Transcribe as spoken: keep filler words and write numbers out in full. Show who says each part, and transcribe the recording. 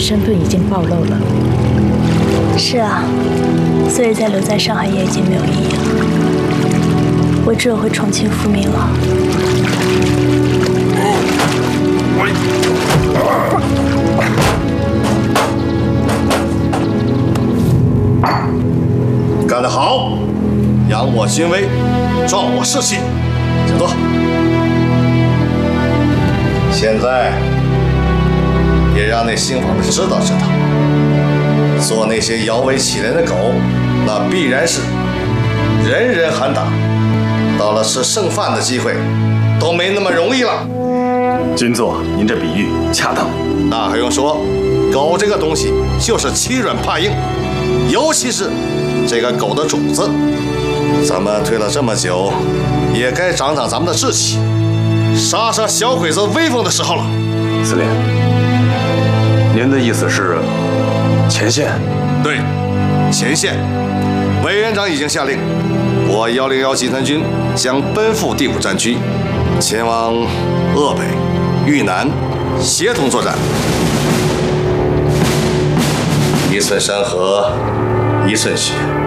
Speaker 1: 身份已经暴露了。
Speaker 2: 是啊，所以再留在上海也已经没有意义了。我只有回重庆复命了。
Speaker 3: 干得好，扬我军威，壮我士气，请坐。现在也让那兴坊的知道知道，做那些摇尾乞怜的狗，那必然是人人喊打，到了吃剩饭的机会，都没那么容易了。
Speaker 4: 军座，您这比喻恰当。
Speaker 3: 那还用说，狗这个东西就是欺软怕硬，尤其是这个狗的主子。咱们推了这么久，也该长长咱们的志气，杀杀小鬼子威风的时候了。
Speaker 4: 司令，您的意思是前线？
Speaker 3: 对，前线。委员长已经下令，我幺零幺集团军将奔赴第五战区，前往鄂北、豫南，协同作战。一寸山河一寸血，